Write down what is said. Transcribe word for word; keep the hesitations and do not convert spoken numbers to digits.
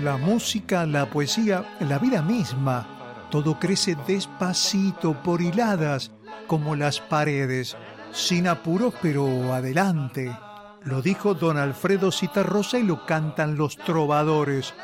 La música, la poesía, la vida misma, todo crece despacito por hiladas, como las paredes, sin apuros pero adelante. Lo dijo don Alfredo Zitarrosa y lo cantan los trovadores.